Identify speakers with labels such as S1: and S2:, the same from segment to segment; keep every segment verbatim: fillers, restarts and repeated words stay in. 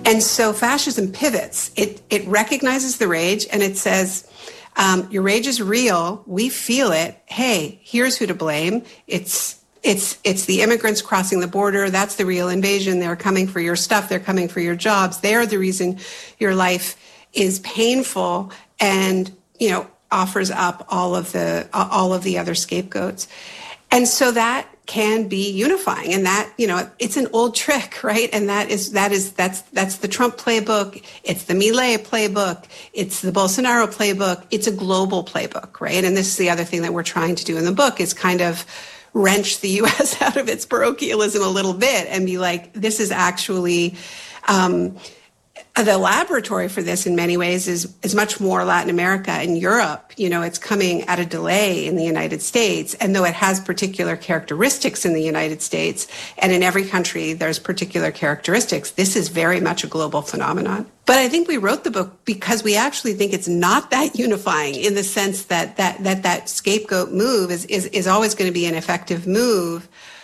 S1: And so fascism pivots. It it recognizes the rage and it says, um, your rage is real. We feel it. Hey, here's who to blame. It's It's it's the immigrants crossing the border. That's the real invasion. They're coming for your stuff. They're coming for your jobs. They're the reason your life is painful, and, you know, offers up all of the all of the other scapegoats. And so that can be unifying. And that, you know, it's an old trick, right? And that is that is that's that's the Trump playbook. It's the Milei playbook. It's the Bolsonaro playbook. It's a global playbook, right? And this is the other thing that we're trying to do in the book, is kind of wrench the U S out of its parochialism a little bit and be like, this is actually um, the laboratory for this in many ways is, is much more Latin America and Europe. You know, it's coming at a delay in the United States. And though it has particular characteristics in the United States, and in every country there's particular characteristics, this is very much a global phenomenon. But I think we wrote the book because we actually think it's not that unifying, in the sense that that that, that scapegoat move is, is, is always going to be an effective move.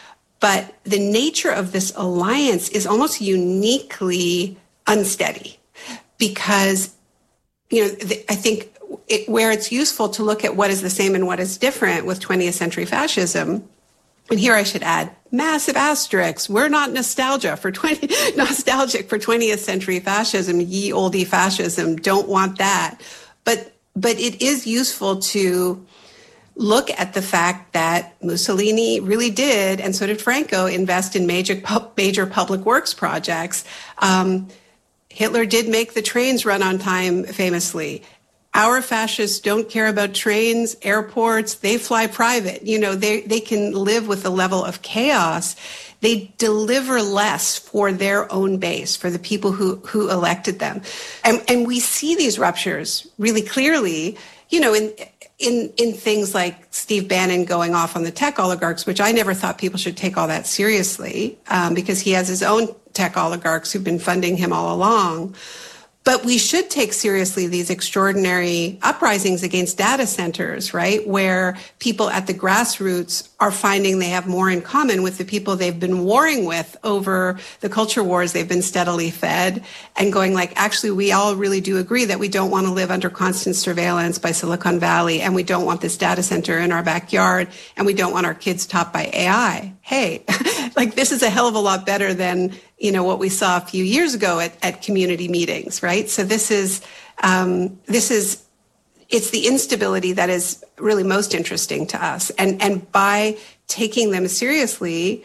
S1: But the nature of this alliance is almost uniquely unsteady, because, you know, the, I think it, where it's useful to look at what is the same and what is different with twentieth century fascism, and here I should add massive asterisks. We're not nostalgia for twenty nostalgic for twentieth century fascism. Ye olde fascism, don't want that. But but it is useful to look at the fact that Mussolini really did, and so did Franco, invest in major major public works projects. Um, Hitler did make the trains run on time, famously. Our fascists don't care about trains, airports. They fly private. You know, they, they can live with a level of chaos. They deliver less for their own base, for the people who, who elected them. And, and we see these ruptures really clearly, you know, in, in, in things like Steve Bannon going off on the tech oligarchs, which I never thought people should take all that seriously, um, because he has his own tech oligarchs who've been funding him all along. But we should take seriously these extraordinary uprisings against data centers, right? Where people at the grassroots are finding they have more in common with the people they've been warring with over the culture wars they've been steadily fed, and going like, actually, we all really do agree that we don't want to live under constant surveillance by Silicon Valley, and we don't want this data center in our backyard, and we don't want our kids taught by A I. Hey, like, this is a hell of a lot better than, you know, what we saw a few years ago at, at community meetings, right? So this is, um, this is, it's the instability that is really most interesting to us. And, and by taking them seriously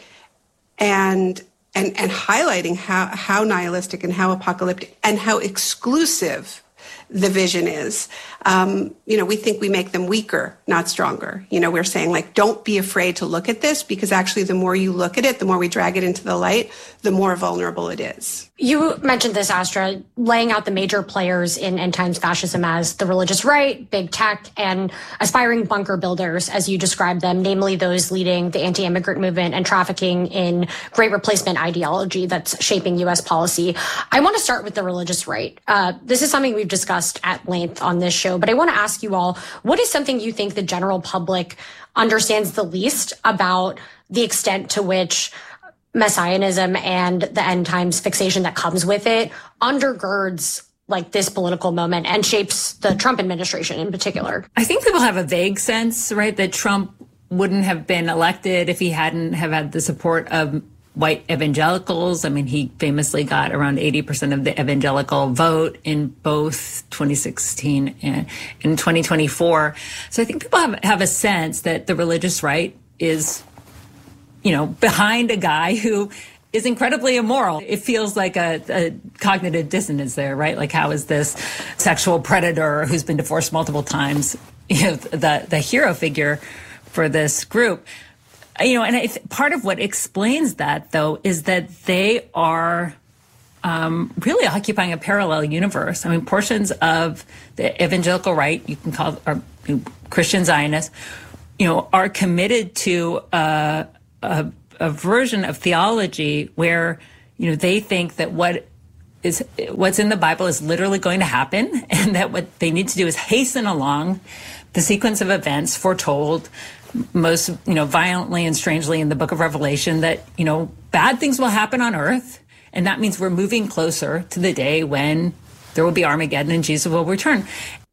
S1: and, and, and highlighting how, how nihilistic and how apocalyptic and how exclusive the vision is, um, you know, we think we make them weaker, not stronger. You know, we're saying, like, don't be afraid to look at this, because actually the more you look at it, the more we drag it into the light, the more vulnerable it is.
S2: You mentioned this, Astra, laying out the major players in end times fascism as the religious right, big tech, and aspiring bunker builders, as you described them, namely those leading the anti-immigrant movement and trafficking in great replacement ideology that's shaping U S policy. I want to start with the religious right. Uh, this is something we've discussed at length on this show, but I want to ask you all, what is something you think the general public understands the least about the extent to which messianism and the end times fixation that comes with it undergirds like this political moment and shapes the Trump administration in particular?
S3: I think people have a vague sense, right, that Trump wouldn't have been elected if he hadn't have had the support of white evangelicals. I mean, he famously got around eighty percent of the evangelical vote in both twenty sixteen and in twenty twenty-four. So I think people have, have a sense that the religious right is, you know, behind a guy who is incredibly immoral. It feels like a, a cognitive dissonance there, right? Like, how is this sexual predator who's been divorced multiple times, you know, the, the hero figure for this group? You know, and I th- part of what explains that, though, is that they are um, really occupying a parallel universe. I mean, portions of the evangelical right, you can call are you know, Christian Zionists, you know, are committed to uh, a, a version of theology where, you know, they think that what is what's in the Bible is literally going to happen, and that what they need to do is hasten along the sequence of events foretold most, you know, violently and strangely in the book of Revelation, that, you know, bad things will happen on earth And that means we're moving closer to the day when there will be Armageddon and Jesus will return.